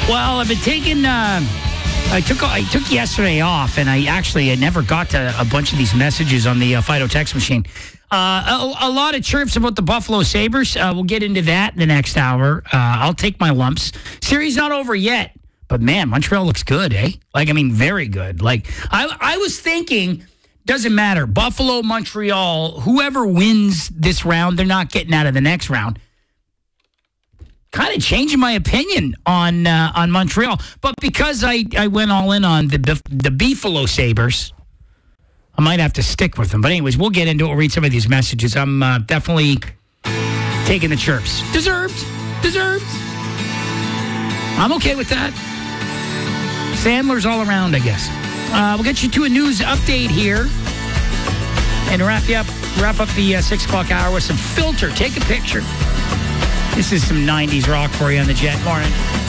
Well, I've been taking. I took yesterday off, and I never got to a bunch of these messages on the Fido text machine. A lot of chirps about the Buffalo Sabres. We'll get into that in the next hour. I'll take my lumps. Series not over yet, but man, Montreal looks good, eh? Very good. I was thinking, doesn't matter. Buffalo, Montreal, whoever wins this round, they're not getting out of the next round. Kind of changing my opinion on Montreal, but because I went all in on the Beefalo Sabres, I might have to stick with them. But anyways, we'll get into it. We'll read some of these messages. I'm definitely taking the chirps. Deserved. I'm okay with that. Sandler's all around, I guess. We'll get you to a news update here and wrap up the 6 o'clock hour with some Filter. Take a picture. This is some 90s rock for you on the Jet. Morning.